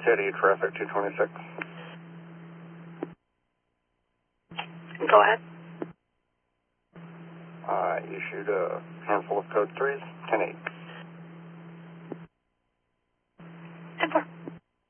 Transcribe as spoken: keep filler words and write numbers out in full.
City, traffic two twenty-six. Go ahead. I issued a handful of code threes, ten eight.